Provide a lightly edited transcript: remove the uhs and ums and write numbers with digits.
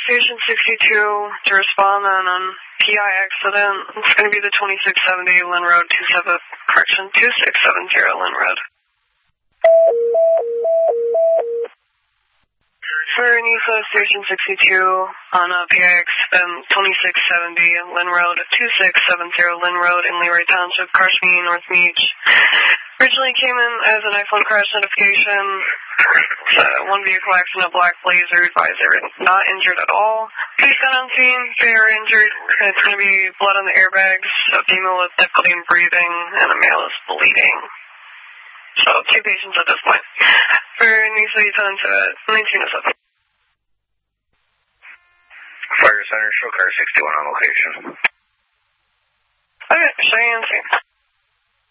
Station 62 to respond on PI accident. It's going to be the 2670 Lynn Road, 2670 Lynn Road. For NISA Station 62 on PIX 2670 Lynn Road, 2670 Lynn Road in Leroy Township, Carshme, North Beach. Originally came in as an iPhone crash notification. One vehicle accident, a black Blazer, advised they were not injured at all. Police got on scene, they are injured. It's going to be blood on the airbags, a female with difficulty in breathing, and a male is bleeding. So 2 patients at this point. For NISA, you turn to 1907. Fire Center, show car 61 on location. Okay, Cheyenne scene.